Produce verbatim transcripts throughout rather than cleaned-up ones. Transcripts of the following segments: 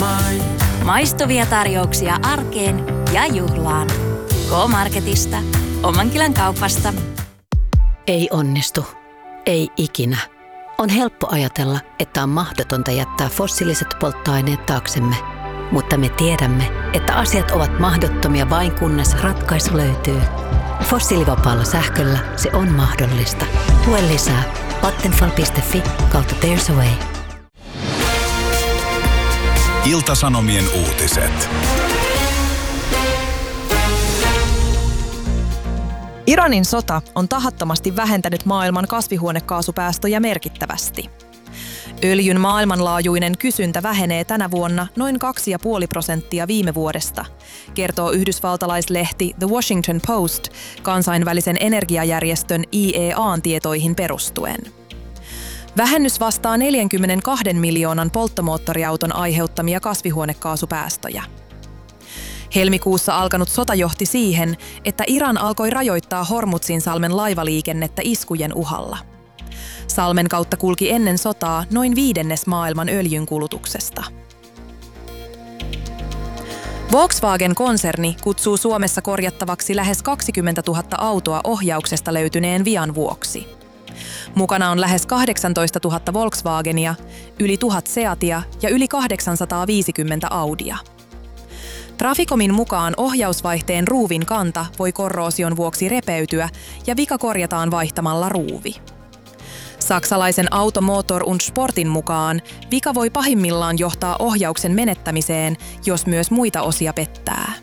mind. Maistuvia tarjouksia arkeen ja juhlaan. K-Marketista. Omankylän kaupasta. Ei onnistu. Ei ikinä. On helppo ajatella, että on mahdotonta jättää fossiiliset polttoaineet taaksemme. Mutta me tiedämme, että asiat ovat mahdottomia vain kunnes ratkaisu löytyy. Fossiilivapaalla sähköllä se on mahdollista. Lue lisää vattenfall piste fi kautta There's a Way. Ilta-Sanomien uutiset. Iranin sota on tahattomasti vähentänyt maailman kasvihuonekaasupäästöjä merkittävästi. Öljyn maailmanlaajuinen kysyntä vähenee tänä vuonna noin kaksi pilkku viisi prosenttia viime vuodesta, kertoo yhdysvaltalaislehti The Washington Post kansainvälisen energiajärjestön I E A:n tietoihin perustuen. Vähennys vastaa neljänkymmenenkahden miljoonan polttomoottoriauton aiheuttamia kasvihuonekaasupäästöjä. Helmikuussa alkanut sota johti siihen, että Iran alkoi rajoittaa Hormuzin-salmen laivaliikennettä iskujen uhalla. Salmen kautta kulki ennen sotaa noin viidennes maailman öljynkulutuksesta. Volkswagen-konserni kutsuu Suomessa korjattavaksi lähes kaksikymmentätuhatta autoa ohjauksesta löytyneen vian vuoksi. Mukana on lähes kahdeksantoistatuhatta Volkswagenia, yli tuhat Seatia ja yli kahdeksansataaviisikymmentä Audia. Traficomin mukaan ohjausvaihteen ruuvin kanta voi korroosion vuoksi repeytyä ja vika korjataan vaihtamalla ruuvi. Saksalaisen Auto Motor und Sportin mukaan vika voi pahimmillaan johtaa ohjauksen menettämiseen, jos myös muita osia pettää.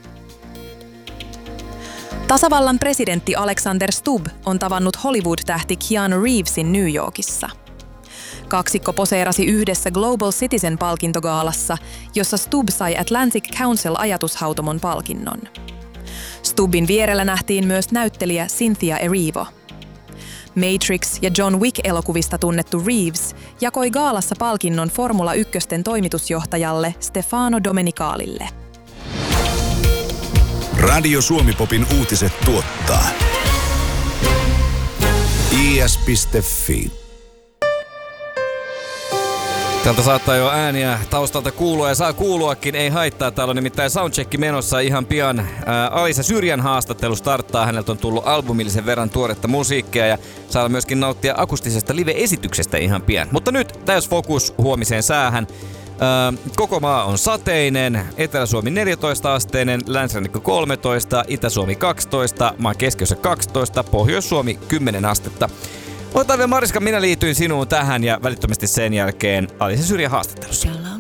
Tasavallan presidentti Alexander Stubb on tavannut Hollywood-tähti Keanu Reevesin New Yorkissa. Kaksikko poseerasi yhdessä Global Citizen-palkintogaalassa, jossa Stubb sai Atlantic Council-ajatushautomon palkinnon. Stubbin vierellä nähtiin myös näyttelijä Cynthia Erivo. Matrix ja John Wick-elokuvista tunnettu Reeves jakoi gaalassa palkinnon Formula ykkösten toimitusjohtajalle Stefano Domenicalille. Radio Suomi-popin uutiset tuottaa i s piste f i. Täältä saattaa jo ääniä taustalta kuulua ja saa kuuluakin, ei haittaa. Täällä on nimittäin soundcheck menossa ihan pian. Ää, Alisa Syrjän haastattelu starttaa. Häneltä on tullut albumillisen verran tuoretta musiikkia ja saa myöskin nauttia akustisesta live-esityksestä ihan pian. Mutta nyt täys fokus huomiseen säähän. Ää, koko maa on sateinen, Etelä-Suomi neljätoista asteinen, Länsirannikko kolmetoista, Itä-Suomi kaksitoista, maan keskiössä kaksitoista, Pohjois-Suomi kymmenen astetta. Otetaan vielä Mariska, minä liityin sinuun tähän ja välittömästi sen jälkeen Alisa Syrjän haastattelussa.